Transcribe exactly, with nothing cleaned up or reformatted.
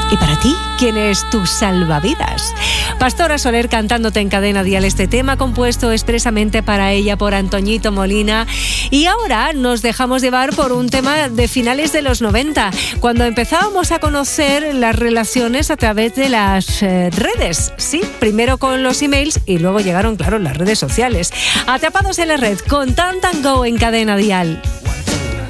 ¿Y para ti, quién es tu salvavidas? Pastora Soler cantándote en Cadena Dial este tema compuesto expresamente para ella por Antoñito Molina. Y ahora nos dejamos llevar por un tema de finales de los noventa, cuando empezábamos a conocer las relaciones a través de las eh, redes. Sí, primero con los emails y luego llegaron, claro, las redes sociales. Atrapados en la red con Tan Tan Go en Cadena Dial.